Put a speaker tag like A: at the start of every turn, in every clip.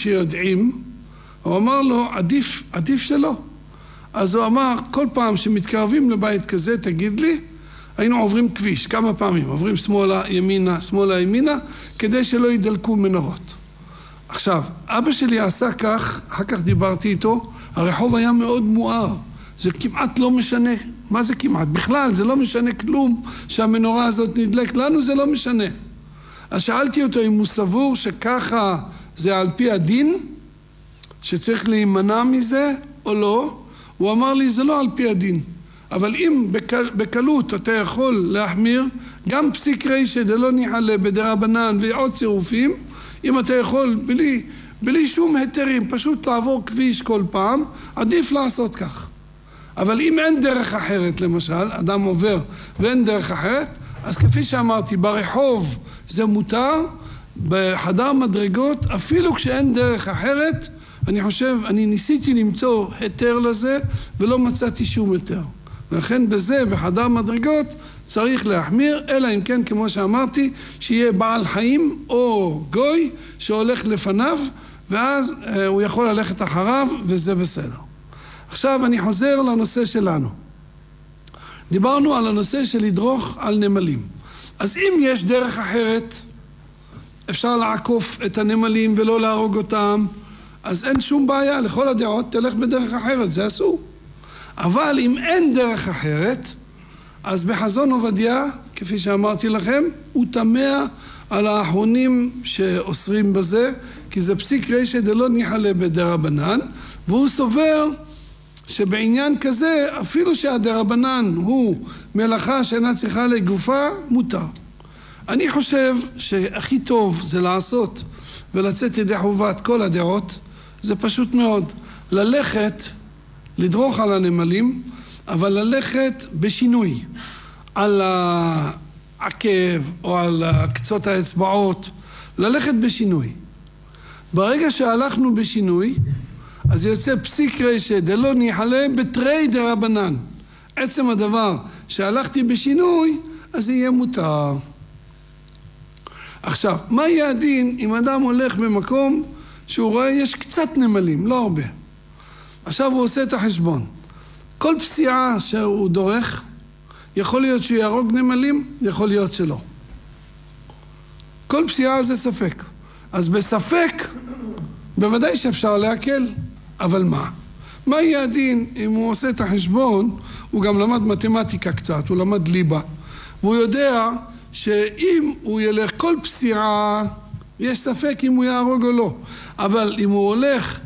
A: שיודעים, הוא אמר לו, עדיף שלא. אז הוא אמר, כל פעם שמתקרבים לבית כזה, תגיד לי, היינו עוברים כביש כמה פעמים, עוברים שמאלה ימינה, כדי שלא ידלקו מנורות. עכשיו, אבא שלי עשה כך, אחר כך דיברתי איתו, הרחוב היה מאוד מואר, זה כמעט לא משנה, מה זה כמעט? בכלל זה לא משנה כלום שהמנורה הזאת נדלק, לנו זה לא משנה. אז שאלתי אותו אם הוא סבור שככה זה על פי הדין, שצריך להימנע מזה או לא, הוא אמר לי זה לא על פי הדין. אבל אם בקלות אתה יכול להחמיר, גם פסיק רישא דלא ניחא בדרבנן ועוד צירופים, אם אתה יכול בלי שום היתרים, פשוט לעבור כביש כל פעם, עדיף לעשות כך. אבל אם אין דרך אחרת, למשל, אדם עובר ואין דרך אחרת, אז כפי שאמרתי, ברחוב זה מותר, בחדר מדרגות, אפילו כשאין דרך אחרת, אני ניסיתי למצוא היתר לזה, ולא מצאתי שום היתר. ולכן בזה, בחדר מדרגות, צריך להחמיר, אלא אם כן, כמו שאמרתי, שיהיה בעל חיים או גוי שהולך לפניו, ואז הוא יכול ללכת אחריו, וזה בסדר. עכשיו אני חוזר לנושא שלנו. דיברנו על הנושא של לדרוך על נמלים. אז אם יש דרך אחרת, אפשר לעקוף את הנמלים ולא להרוג אותם, אז אין שום בעיה, לכל הדעות תלך בדרך אחרת, זה אסור. אבל אם אין דרך אחרת, אז בחזון עובדיה, כפי שאמרתי לכם, הוא תמה על האחרונים שאוסרים בזה, כי זה פסיק רישא דלא ניחא בדרבנן, והוא סובר שבעניין כזה, אפילו שהדרבנן הוא מלאכה שאינה צריכה לגופה, מותר. אני חושב שהכי טוב זה לעשות ולצאת ידי חובת כל הדעות, זה פשוט מאוד. ללכת, לדרוך על הנמלים, אבל ללכת בשינוי. על העקב או על קצות האצבעות, ללכת בשינוי. ברגע שהלכנו בשינוי, אז יוצא פסיק רישא דלא ניחא בתרי דרבנן. עצם הדבר שהלכתי בשינוי, אז יהיה מותר. עכשיו, מה יהיה הדין אם אדם הולך במקום שהוא רואה יש קצת נמלים, לא הרבה. עכשיו הוא עושה את החשבון. כל פסיעה שהוא דורך, יכול להיות שהוא יהרוג נמלים, יכול להיות שלא. כל פסיעה זה ספק. אז בספק, בוודאי שאפשר להקל, אבל מה? מה יהיה הדין אם הוא עושה את החשבון? הוא גם למד מתמטיקה קצת, הוא למד ליבה. והוא יודע שאם הוא ילך כל פסיעה, יש ספק אם הוא יהרוג או לא. אבל אם הוא הולך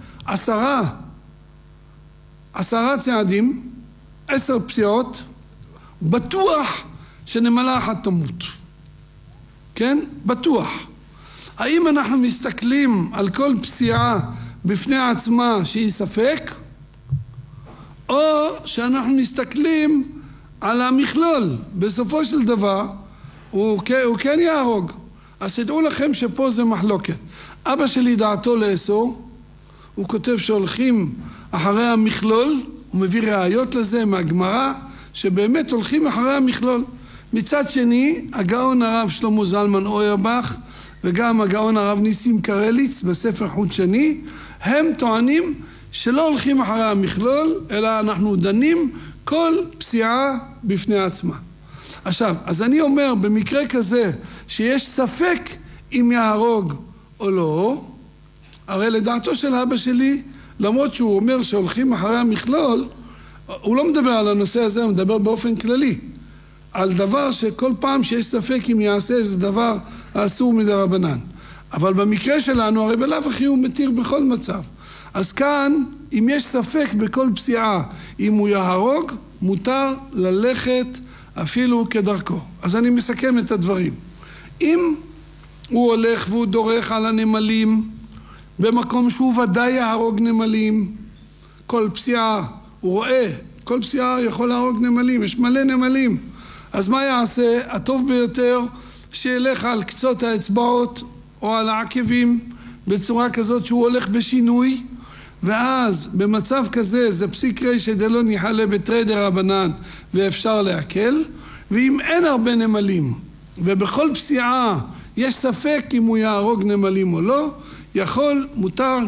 A: 10 צעדים, 10 פסיעות, בטוח שנמלה אחת תמות. כן? בטוח. האם אנחנו מסתכלים על כל פסיעה בפני עצמה שהיא ספק, או שאנחנו מסתכלים על המכלול? בסופו של דבר הוא כן יהרוג. אז תדעו לכם שפה זה מחלוקת. אבא שלי דעתו לאסור, הוא כותב שהולכים אחרי המכלול, הוא מביא ראיות לזה מהגמרא, שבאמת הולכים אחרי המכלול. מצד שני, הגאון הרב שלמה זלמן אוירבך, וגם הגאון הרב ניסים קרליץ בספר חוט שני, הם טוענים שלא הולכים אחרי המכלול, אלא אנחנו דנים כל פסיעה בפני עצמה. עכשיו, אז אני אומר, במקרה כזה, שיש ספק אם יהרוג או לא, הרי לדעתו של אבא שלי, למרות שהוא אומר שהולכים אחרי המכלול, הוא לא מדבר על הנושא הזה, הוא מדבר באופן כללי. על דבר שכל פעם שיש ספק אם יעשה איזה דבר האסור מדרבנן. אבל במקרה שלנו, הרי בלאו הכי הוא מתיר בכל מצב. אז כאן, אם יש ספק בכל פסיעה, אם הוא יהרוג, מותר ללכת אפילו כדרכו. אז אני מסכם את הדברים. אם הוא הולך והוא דורך על הנמלים, במקום שהוא ודאי יהרוג נמלים, כל פסיעה, הוא רואה, כל פסיעה יכול להרוג נמלים, יש מלא נמלים. אז מה יעשה? הטוב ביותר שילך על קצות האצבעות או על העקבים בצורה כזאת שהוא הולך בשינוי, ואז במצב כזה זה פסיק רישא דלא ניחא בתרי דרבנן ואפשר להקל. ואם אין הרבה נמלים ובכל פסיעה יש ספק אם הוא יהרוג נמלים או לא, מותר